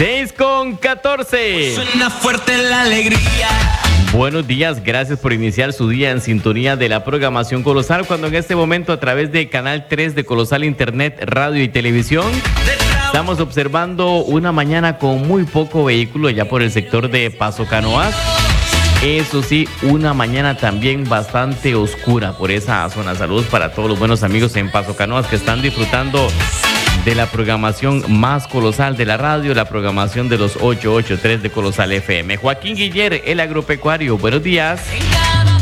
6:14. Suena fuerte la alegría. Buenos días, gracias por iniciar su día en sintonía de la programación Colosal, cuando en este momento a través de Canal 3 de Colosal Internet, Radio y Televisión estamos observando una mañana con muy poco vehículo ya por el sector de Paso Canoas. Eso sí, una mañana también bastante oscura por esa zona. Saludos para todos los buenos amigos en Paso Canoas que están disfrutando de la programación más colosal de la radio, la programación de los 883 de Colosal FM. Joaquín Guiller, el agropecuario, buenos días.